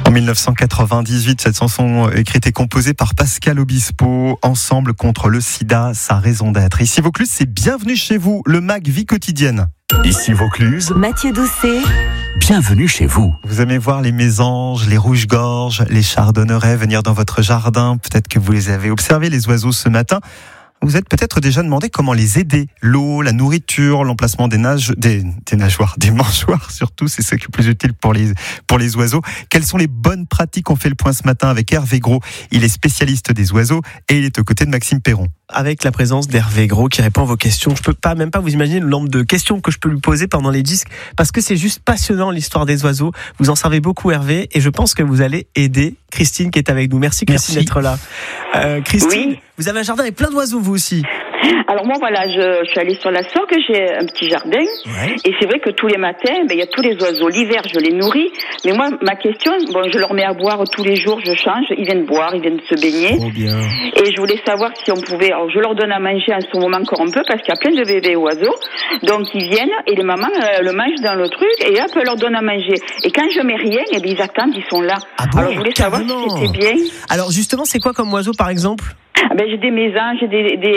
En 1998, cette chanson écrite et composée par Pascal Obispo, Ensemble contre le sida, sa raison d'être. Ici Vaucluse, c'est Bienvenue chez vous, le MAG Vie quotidienne. Ici Vaucluse, Mathieu Doucet. bienvenue chez vous. Vous aimez voir les mésanges, les rouges-gorges, les chardonnerets venir dans votre jardin. Peut-être que vous les avez observés, les oiseaux, ce matin. Vous êtes peut-être déjà demandé comment les aider. L'eau, la nourriture, l'emplacement des nageoires, des mangeoires surtout, c'est ce qui est plus utile pour les oiseaux. Quelles sont les bonnes pratiques? On fait le point ce matin avec Hervé Gros. Il est spécialiste des oiseaux et il est aux côtés de Maxime Perron. Avec la présence d'Hervé Gros qui répond à vos questions. Je peux même pas vous imaginer le nombre de questions que je peux lui poser pendant les disques, parce que c'est juste passionnant l'histoire des oiseaux. Vous en savez beaucoup, Hervé, et je pense que vous allez aider Christine qui est avec nous. Merci Christine d'être là. Christine, oui. Vous avez un jardin avec plein d'oiseaux vous aussi. Alors moi voilà, je suis allée sur la Sorgue, j'ai un petit jardin, et c'est vrai que tous les matins, il y a tous les oiseaux. L'hiver, je les nourris, mais moi ma question, je leur mets à boire tous les jours, je change, ils viennent boire, ils viennent se baigner. Oh bien. Et je voulais savoir si on pouvait, alors je leur donne à manger en ce moment encore un peu parce qu'il y a plein de bébés oiseaux, donc ils viennent et les mamans le mangent dans le truc et hop, leur donne à manger. Et quand je mets rien, ils attendent, ils sont là. Ah bon, alors je voulais savoir si c'était bien. Alors justement, c'est quoi comme oiseau par exemple? J'ai des mésanges, j'ai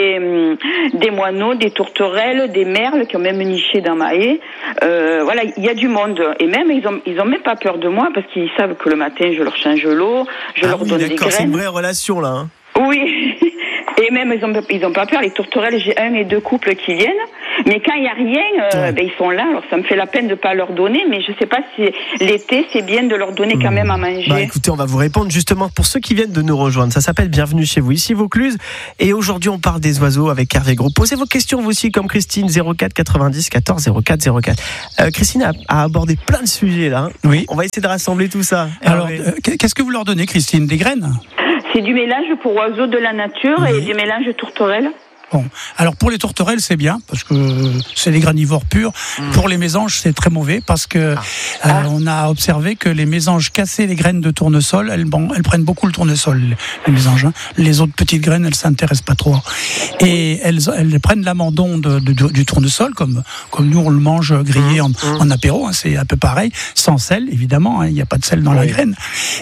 des moineaux, des tourterelles, des merles qui ont même niché dans ma haie. Voilà, il y a du monde. Et même, ils ont même pas peur de moi parce qu'ils savent que le matin, je leur change l'eau, je leur donne des graines. C'est une vraie relation, là. Hein. Oui. Et même, ils ont pas peur. Les tourterelles, j'ai 1 et 2 couples qui viennent. Mais quand il n'y a rien, ils sont là. Alors, ça me fait la peine de pas leur donner. Mais je sais pas si l'été, c'est bien de leur donner quand même à manger. Écoutez, on va vous répondre justement pour ceux qui viennent de nous rejoindre. Ça s'appelle Bienvenue chez vous, ici Vaucluse. Et aujourd'hui, on parle des oiseaux avec Hervé Gros. Posez vos questions, vous aussi, comme Christine, 04 90 14 04 04. Christine a abordé plein de sujets, là. Hein. Oui. On va essayer de rassembler tout ça. Alors, qu'est-ce que vous leur donnez, Christine? Des graines? C'est du mélange pour oiseaux de la nature et du mélange tourterelles. Bon, alors pour les tourterelles c'est bien parce que c'est des granivores purs. Pour les mésanges c'est très mauvais parce que on a observé que les mésanges cassaient les graines de tournesol. Elles prennent beaucoup le tournesol, les mésanges. Hein. Les autres petites graines elles s'intéressent pas trop. Et elles prennent l'amandon du tournesol comme nous on le mange grillé en apéro. Hein, c'est un peu pareil, sans sel évidemment. Hein, il n'y a pas de sel dans la graine.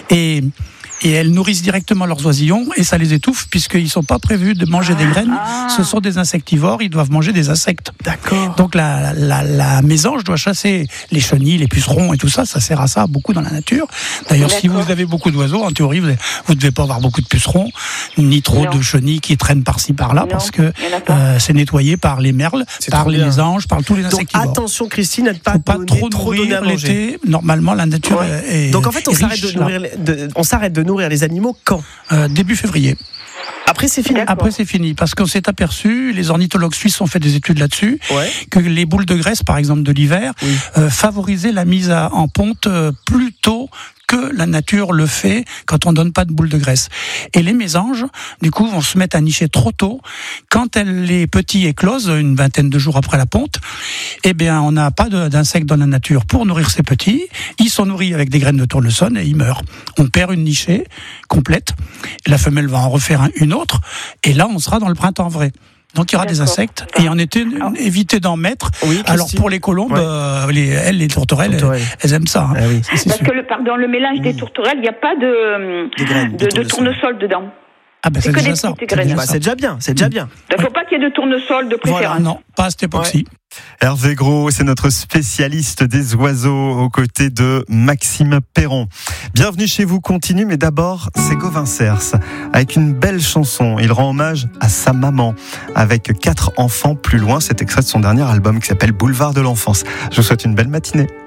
Et elles nourrissent directement leurs oisillons et ça les étouffe puisqu'ils ne sont pas prévus de manger des graines. Ce sont des insectivores, ils doivent manger des insectes. D'accord. Donc la mésange doit chasser les chenilles, les pucerons et tout ça. Ça sert à ça beaucoup dans la nature. D'ailleurs, si vous avez beaucoup d'oiseaux, en théorie, vous ne devez pas avoir beaucoup de pucerons, ni trop de chenilles qui traînent par-ci par-là parce que c'est nettoyé par les merles, par les mésanges, par tous les insectivores. Donc attention Christine, à ne pas trop nourrir l'été. Normalement, la nature est donc en fait, on s'arrête de nourrir les animaux quand début février. Après c'est fini. Après c'est fini parce qu'on s'est aperçu, les ornithologues suisses ont fait des études là-dessus, que les boules de graisse par exemple de l'hiver favorisaient la mise en ponte plus tôt que la nature le fait quand on donne pas de boules de graisse. Et les mésanges, du coup, vont se mettre à nicher trop tôt. Quand les petits éclosent, une vingtaine de jours après la ponte, on n'a pas d'insectes dans la nature pour nourrir ces petits. Ils sont nourris avec des graines de tournesol et ils meurent. On perd une nichée complète. La femelle va en refaire une autre. Et là, on sera dans le printemps vrai. Donc il y aura des insectes et en été éviter d'en mettre. Alors pour les colombes, les tourterelles, elles aiment ça. Hein. Parce que le mélange des tourterelles, il n'y a pas de tournesol dedans. C'est déjà ça. C'est déjà bien. Il ne faut pas qu'il y ait de tournesol de préférence. Voilà, non, pas à cette époque-ci. Hervé Gros, c'est notre spécialiste des oiseaux aux côtés de Maxime Perron. Bienvenue chez vous continue, mais d'abord, c'est Gauvin Cers. Avec une belle chanson, il rend hommage à sa maman. Avec 4 enfants plus loin, c'est extrait de son dernier album qui s'appelle Boulevard de l'enfance. Je vous souhaite une belle matinée.